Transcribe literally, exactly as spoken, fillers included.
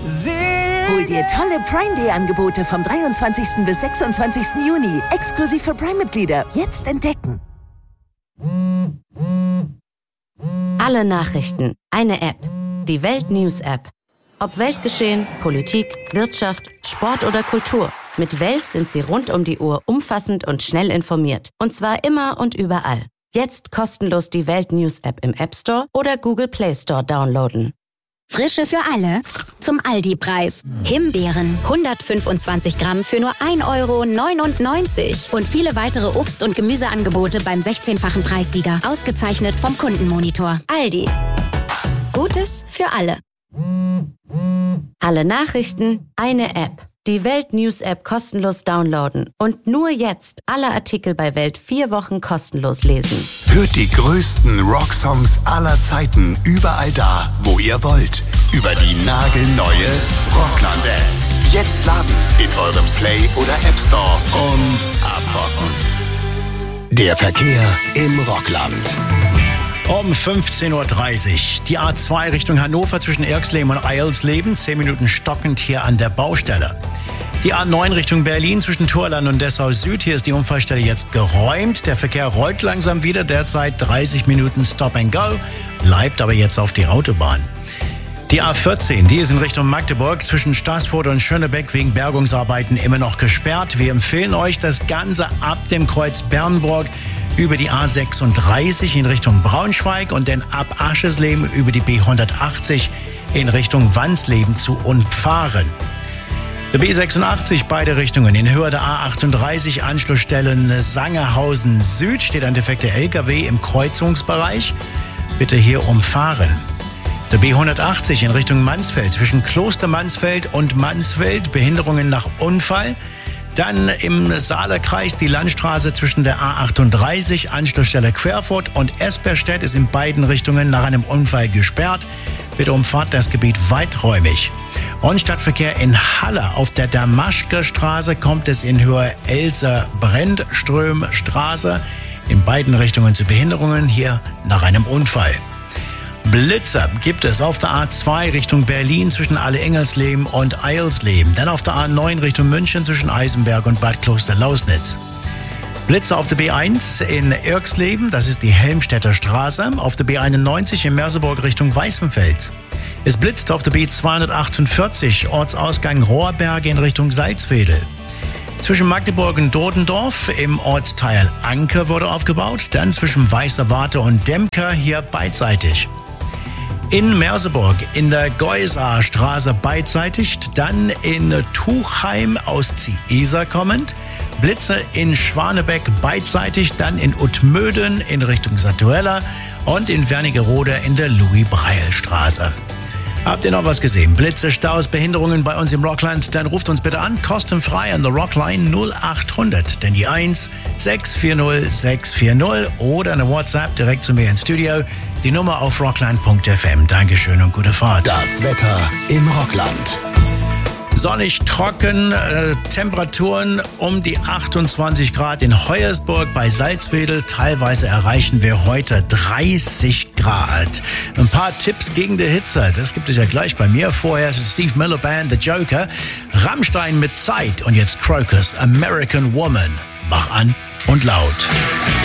Hol dir tolle Prime Day Angebote vom dreiundzwanzigsten bis sechsundzwanzigsten Juni. Exklusiv für Prime-Mitglieder. Jetzt entdecken. Alle Nachrichten. Eine App. Die Welt News App. Ob Weltgeschehen, Politik, Wirtschaft, Sport oder Kultur. Mit Welt sind Sie rund um die Uhr umfassend und schnell informiert. Und zwar immer und überall. Jetzt kostenlos die Welt News App im App Store oder Google Play Store downloaden. Frische für alle zum Aldi-Preis. Himbeeren hundertfünfundzwanzig Gramm für nur ein Euro neunundneunzig. Und viele weitere Obst- und Gemüseangebote beim sechzehnfachen Preissieger. Ausgezeichnet vom Kundenmonitor. Aldi. Gutes für alle. Alle Nachrichten, eine App. Die Welt News App kostenlos downloaden. Und nur jetzt alle Artikel bei Welt vier Wochen kostenlos lesen. Hört die größten Rocksongs aller Zeiten überall da, wo ihr wollt. Über die nagelneue Rockland-App. Jetzt laden in eurem Play- oder App Store und abrocken. Der Verkehr im Rockland. Um fünfzehn Uhr dreißig. Die A zwei Richtung Hannover zwischen Erxleben und Eilsleben. Zehn Minuten stockend hier an der Baustelle. Die A neun Richtung Berlin zwischen Thorland und Dessau Süd. Hier ist die Unfallstelle jetzt geräumt. Der Verkehr rollt langsam wieder. Derzeit dreißig Minuten Stop and Go. Bleibt aber jetzt auf die Autobahn. Die A vierzehn, die ist in Richtung Magdeburg zwischen Staßfurt und Schönebeck wegen Bergungsarbeiten immer noch gesperrt. Wir empfehlen euch das Ganze ab dem Kreuz Bernburg über die A sechsunddreißig in Richtung Braunschweig und dann ab Aschesleben über die B hundertachtzig in Richtung Wansleben zu umfahren. Der B sechsundachtzig beide Richtungen in Höhe der A achtunddreißig Anschlussstellen Sangerhausen Süd steht ein defekter L K W im Kreuzungsbereich. Bitte hier umfahren. Der B hundertachtzig in Richtung Mansfeld zwischen Kloster Mansfeld und Mansfeld Behinderungen nach Unfall. Dann im Saarlerkreis die Landstraße zwischen der A achtunddreißig, Anschlussstelle Querfurt und Esperstedt ist in beiden Richtungen nach einem Unfall gesperrt. Bitte umfahrt das Gebiet weiträumig. Und Stadtverkehr in Halle. Auf der Damaschke-Straße kommt es in Höhe Elser-Brennström-Straße in beiden Richtungen zu Behinderungen, hier nach einem Unfall. Blitzer gibt es auf der A zwei Richtung Berlin zwischen Alle-Engelsleben und Eilsleben. Dann auf der A neun Richtung München zwischen Eisenberg und Bad Kloster-Lausnitz. Blitzer auf der B eins in Erxleben, das ist die Helmstedter Straße. Auf der B einundneunzig in Merseburg Richtung Weißenfels. Es blitzt auf der B zweihundertachtundvierzig, Ortsausgang Rohrberge in Richtung Salzwedel. Zwischen Magdeburg und Dodendorf im Ortsteil Anker wurde aufgebaut. Dann zwischen Weißer Warte und Demker hier beidseitig. In Merseburg in der Geusaer Straße beidseitig, dann in Tuchheim aus Ziesa kommend, Blitze in Schwanebeck beidseitig, dann in Utmöden in Richtung Satuella und in Wernigerode in der Louis-Breil-Straße. Habt ihr noch was gesehen? Blitze, Staus, Behinderungen bei uns im Rockland? Dann ruft uns bitte an, kostenfrei an der Rockline null achthundert, denn die eins sechs vier null sechs vier null oder eine WhatsApp direkt zu mir ins Studio. Die Nummer auf rockland punkt f m. Dankeschön und gute Fahrt. Das Wetter im Rockland. Sonnig, trocken, äh, Temperaturen um die achtundzwanzig Grad in Hoyersburg bei Salzwedel. Teilweise erreichen wir heute dreißig Grad. Ein paar Tipps gegen die Hitze, das gibt es ja gleich bei mir. Vorher ist Steve Miller Band, The Joker, Rammstein mit Zeit und jetzt Crocus, American Woman. Mach an und laut.